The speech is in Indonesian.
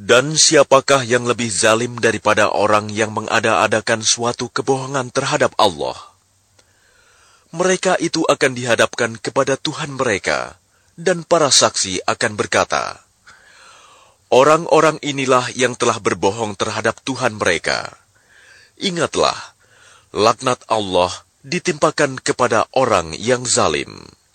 Dan siapakah yang lebih zalim daripada orang yang mengada-adakan suatu kebohongan terhadap Allah? Mereka itu akan dihadapkan kepada Tuhan mereka, dan para saksi akan berkata, orang-orang inilah yang telah berbohong terhadap Tuhan mereka. Ingatlah, laknat Allah ditimpakan kepada orang yang zalim.